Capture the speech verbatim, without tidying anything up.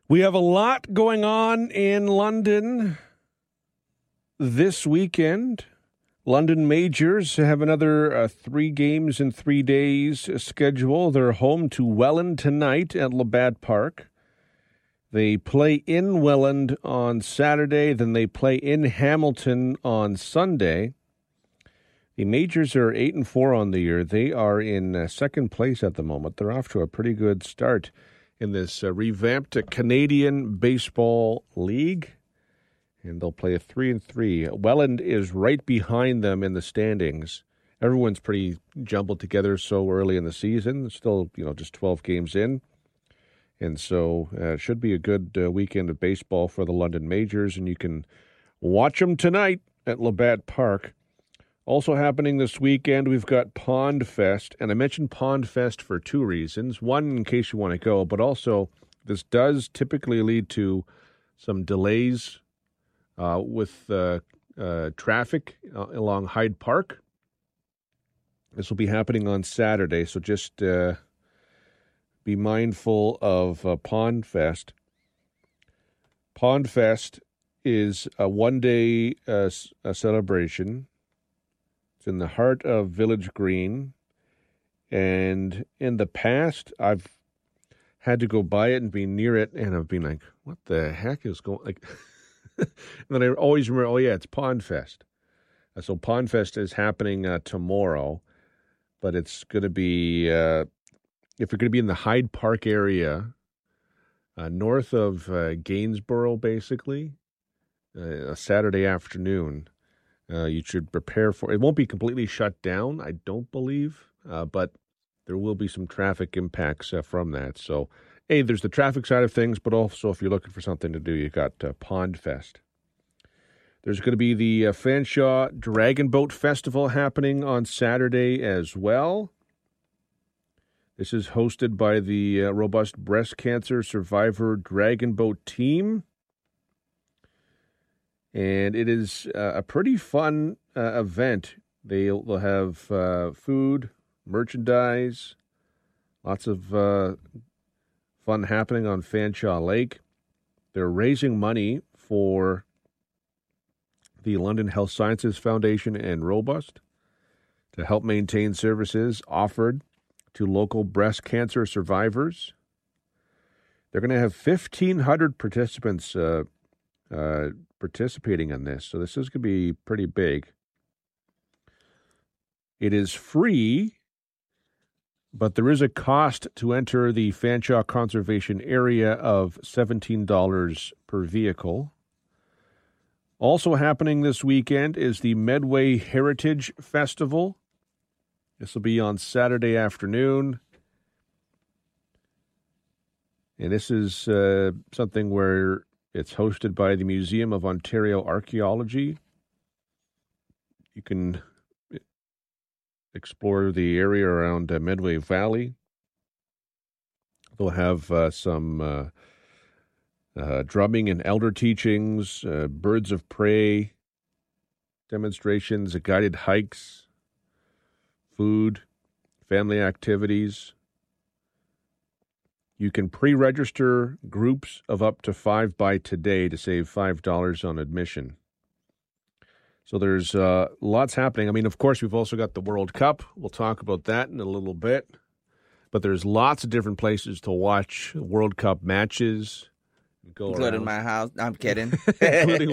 We have a lot going on in London this weekend. London Majors have another uh, three games in three days schedule. They're home to Welland tonight at Labatt Park. They play in Welland on Saturday, then they play in Hamilton on Sunday. The Majors are eight and four on the year. They are in uh, second place at the moment. They're off to a pretty good start in this uh, revamped Canadian Baseball League, and they'll play a three and three. Welland is right behind them in the standings. Everyone's pretty jumbled together so early in the season. Still, you know, just twelve games in, and so uh, it should be a good uh, weekend of baseball for the London Majors, and you can watch them tonight at Labatt Park. Also happening this weekend, we've got Pond Fest, and I mentioned Pond Fest for two reasons. One, in case you want to go, but also this does typically lead to some delays uh, with uh, uh, traffic uh, along Hyde Park. This will be happening on Saturday, so just uh, be mindful of uh, Pond Fest. Pond Fest is a one-day uh, a celebration. It's in the heart of Village Green, and in the past, I've had to go by it and be near it, and I've been like, what the heck is going on? Like, and then I always remember, oh, yeah, it's Pond Fest. Uh, so Pond Fest is happening uh, tomorrow, but it's going to be, uh, if you're going to be in the Hyde Park area, uh, north of uh, Gainsborough, basically, uh, a Saturday afternoon, Uh, you should prepare for it. It won't be completely shut down, I don't believe, uh, but there will be some traffic impacts uh, from that. So, hey, there's the traffic side of things, but also if you're looking for something to do, you got uh, Pond Fest. There's going to be the uh, Fanshawe Dragon Boat Festival happening on Saturday as well. This is hosted by the uh, Robust Breast Cancer Survivor Dragon Boat team. And it is uh, a pretty fun uh, event. They'll, they'll have uh, food, merchandise, lots of uh, fun happening on Fanshawe Lake. They're raising money for the London Health Sciences Foundation and Robust to help maintain services offered to local breast cancer survivors. They're going to have fifteen hundred participants uh, uh participating in this, so this is going to be pretty big. It is free, but there is a cost to enter the Fanshawe Conservation Area of seventeen dollars per vehicle. Also happening this weekend is the Medway Heritage Festival. This will be on Saturday afternoon. And this is uh, something where it's hosted by the Museum of Ontario Archaeology. You can explore the area around uh, Medway Valley. They'll have uh, some uh, uh, drumming and elder teachings, uh, birds of prey demonstrations, guided hikes, food, family activities. You can pre-register groups of up to five by today to save five dollars on admission. So there's uh, lots happening. I mean, of course, we've also got the World Cup. We'll talk about that in a little bit. But there's lots of different places to watch World Cup matches. Go Including around. my house. I'm kidding. Including